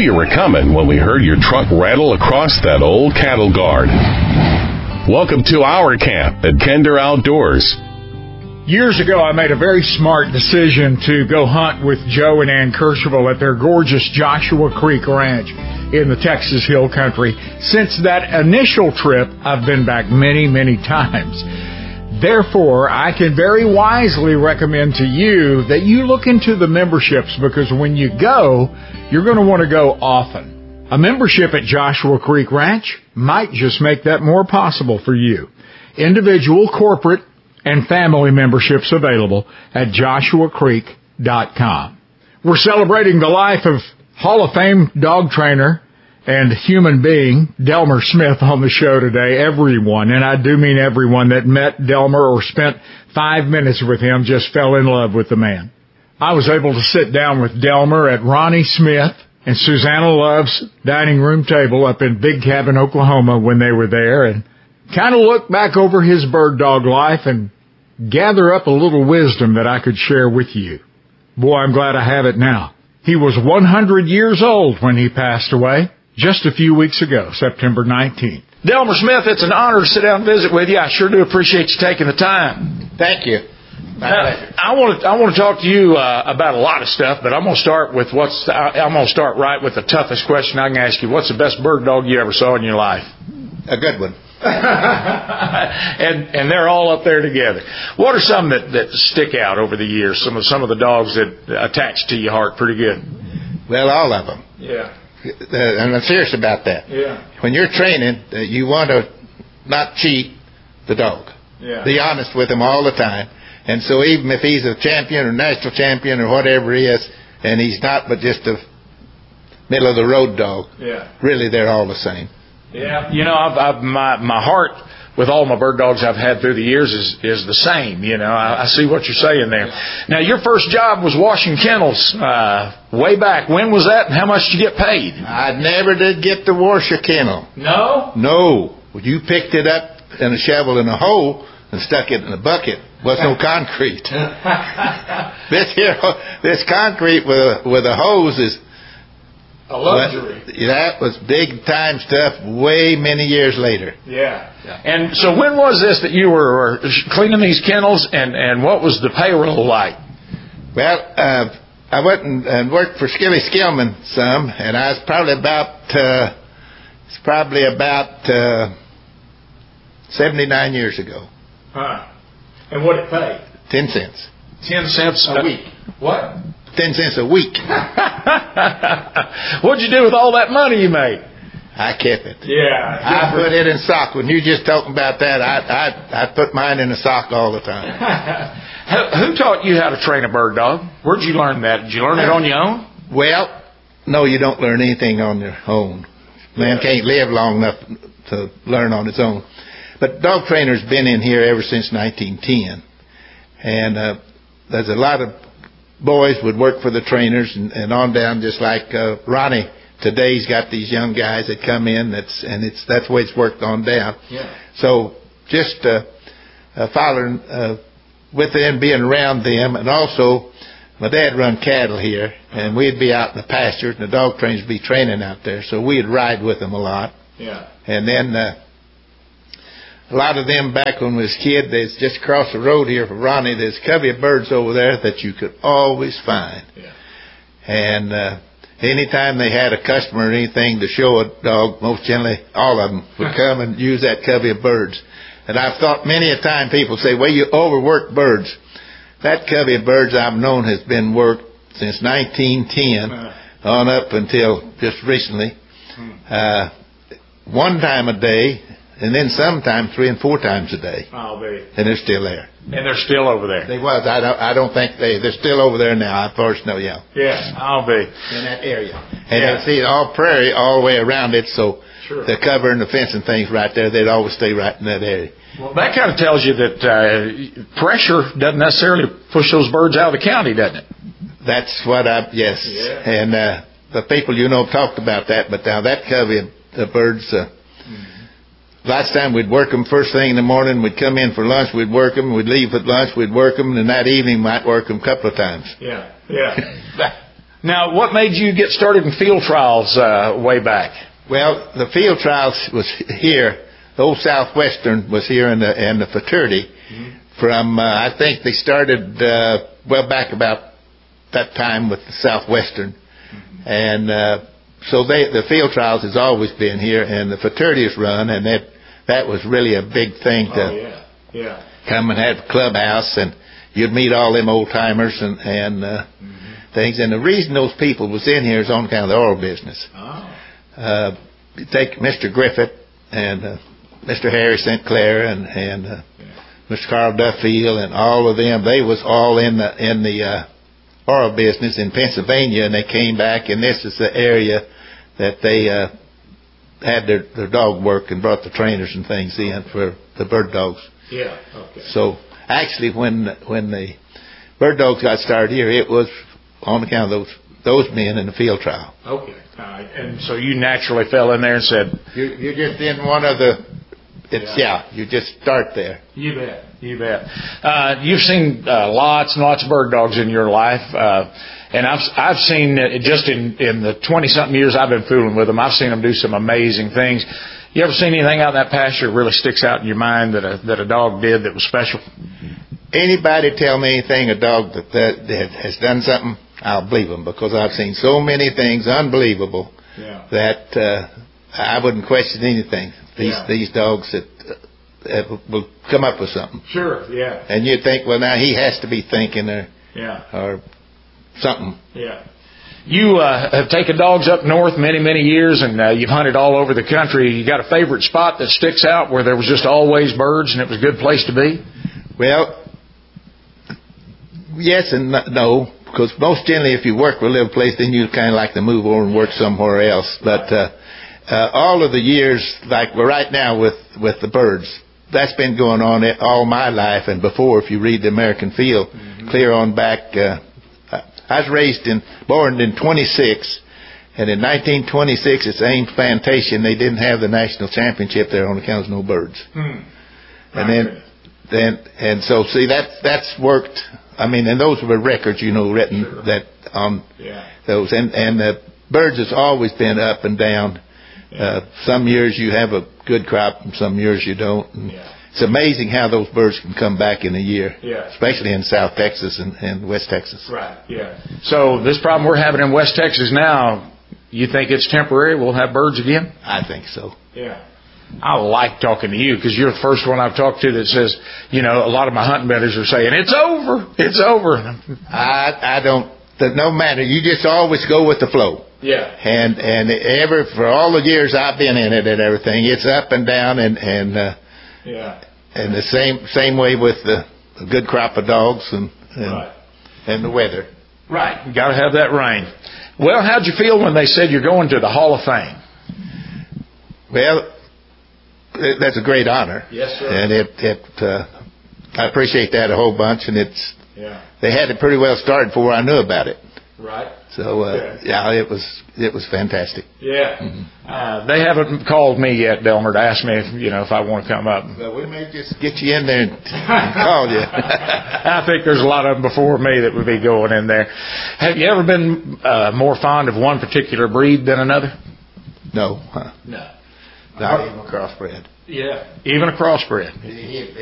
you were coming when we heard your truck rattle across that old cattle guard. Welcome to our camp at Kinder Outdoors. Years ago, I made a very smart decision to go hunt with Joe and Ann Kercheval at their gorgeous Joshua Creek Ranch in the Texas Hill Country. Since that initial trip, I've been back many, many times. Therefore, I can very wisely recommend to you that you look into the memberships, because when you go, you're going to want to go often. A membership at Joshua Creek Ranch might just make that more possible for you. Individual, corporate, and family memberships available at joshuacreek.com. We're celebrating the life of Hall of Fame dog trainer and human being Delmer Smith on the show today. Everyone, and I do mean everyone, that met Delmer or spent 5 minutes with him just fell in love with the man. I was able to sit down with Delmer at Ronnie Smith and Susanna Love's dining room table up in Big Cabin, Oklahoma when they were there, and kind of look back over his bird dog life and gather up a little wisdom that I could share with you. Boy, I'm glad I have it now. He was 100 years old when he passed away just a few weeks ago, September 19th. Delmer Smith, it's an honor to sit down and visit with you. I sure do appreciate you taking the time. Thank you. I want to talk to you about a lot of stuff, but I'm going to start right with the toughest question I can ask you. What's the best bird dog you ever saw in your life? A good one. and they're all up there together. What are some that stick out over the years? Some of the dogs that attach to your heart pretty good. Well, all of them. Yeah. And I'm serious about that. Yeah. When you're training, you want to not cheat the dog. Yeah. Be honest with him all the time. And so even if he's a champion or national champion or whatever he is, and he's not but just a middle of the road dog, really they're all the same. Yeah, you know, my heart with all my bird dogs I've had through the years is the same. You know, I see what you're saying there. Now, your first job was washing kennels way back. When was that, and how much did you get paid? I never did get to wash a kennel. No? No. You picked it up in a shovel in a hole and stuck it in a bucket. Was no concrete. This concrete with a hose is a luxury. That was big time stuff way many years later. Yeah. And so when was this that you were cleaning these kennels, and what was the payroll like? Well, I went and worked for Skilly Skillman some, and I was probably about 79 years ago. Huh. And what did it pay? 10 cents. 10 cents a week. What? 10 cents a week. What'd you do with all that money you made? I kept it. Yeah. I put it in sock. When you just talking about that, I put mine in a sock all the time. Who taught you how to train a bird dog? Where'd you learn that? Did you learn it on your own? Well, no, you don't learn anything on your own. Man can't live long enough to learn on its own. But dog trainer's been in here ever since 1910. And there's a lot of boys would work for the trainers and on down, just like Ronnie. Today's got these young guys that come in. That's the way it's worked on down. Yeah. So just following with them, being around them, and also my dad run cattle here, and we'd be out in the pasture, and the dog trainers would be training out there. So we'd ride with them a lot. Yeah. And then a lot of them back when we was a kid, there's just across the road here from Ronnie, there's a covey of birds over there that you could always find. Yeah. And anytime they had a customer or anything to show a dog, most generally all of them would come and use that covey of birds. And I've thought many a time people say, well, you overwork birds. That covey of birds I've known has been worked since 1910 on up until just recently. One time a day, and then sometime 3 and 4 times a day. I'll be. And they're still there. And they're still over there. They was. I don't think they're still over there now. I first know, yeah. Yeah, I'll be. In that area. And see, all prairie all the way around it, so the cover and the fence and things right there, they'd always stay right in that area. Well, that kind of tells you that pressure doesn't necessarily push those birds out of the county, doesn't it? That's what yes. Yeah. And the people talked about that, but now that covey of birds, last time we'd work them first thing in the morning, we'd come in for lunch, we'd work them, we'd leave at lunch, we'd work them, and that evening might work them a couple of times. Yeah. Now, what made you get started in field trials way back? Well, the field trials was here. The old Southwestern was here in the fraternity. From I think they started back about that time with the Southwestern, and so the field trials has always been here, and the fraternities run, and that was really a big thing to come and have a clubhouse, and you'd meet all them old timers and things. And the reason those people was in here is on account of the oil business. You take Mr. Griffith and Mr. Harry St. Clair and Mr. Carl Duffield and all of them. They was all in the oil business in Pennsylvania, and they came back, and this is the area that they had their dog work and brought the trainers and things in for the bird dogs. Yeah. Okay. So actually, when the bird dogs got started here, it was on account of those men in the field trial. Okay. All right. And so you naturally fell in there and said, You're just in one of the. You just start there. You bet. You bet. You've seen lots and lots of bird dogs in your life, and I've seen just in the 20-something years I've been fooling with them, I've seen them do some amazing things. You ever seen anything out in that pasture that really sticks out in your mind that a dog did that was special? Anybody tell me anything a dog that has done something, I'll believe them, because I've seen so many things unbelievable that I wouldn't question anything. These dogs that will come up with something. Sure, yeah. And you'd think, well, now he has to be thinking or something. Yeah. You have taken dogs up north many, many years, and you've hunted all over the country. You got a favorite spot that sticks out where there was just always birds and it was a good place to be? Well, yes and no, because most generally if you work for a little place, then you kind of like to move over and work somewhere else. But all of the years, like right now with the birds, that's been going on all my life and before. If you read the American Field, clear on back. I was born in 26, and in 1926 at Ames Plantation they didn't have the national championship there on account of no birds. And then so see that's worked. I mean, and those were records, written that on those, and the birds has always been up and down. Some years you have a good crop, and some years you don't. And it's amazing how those birds can come back in a year, especially in South Texas and West Texas. Right. Yeah. So this problem we're having in West Texas now, you think it's temporary? We'll have birds again? I think so. Yeah. I like talking to you because you're the first one I've talked to that says, a lot of my hunting bettors are saying it's over. It's over. I don't. No matter. You just always go with the flow. Yeah. And for all the years I've been in it and everything, it's up and down and the same way with the good crop of dogs and the weather. Right. You got to have that rain. Well, how'd you feel when they said you're going to the Hall of Fame? Well, that's a great honor. Yes, sir. And I appreciate that a whole bunch. And they had it pretty well started before I knew about it. Right. So it was fantastic. Yeah. They haven't called me yet, Delmer, to ask me if I want to come up. Well, we may just get you in there and call you. I think there's a lot of them before me that would be going in there. Have you ever been more fond of one particular breed than another? No. No. Not even a crossbred. Yeah. Even a crossbred.